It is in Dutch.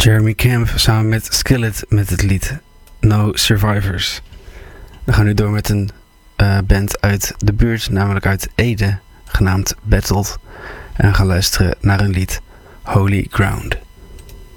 Jeremy Camp samen met Skillet met het lied No Survivors. We gaan nu door met een band uit de buurt, namelijk uit Ede, genaamd Battled. En gaan luisteren naar een lied Holy Ground.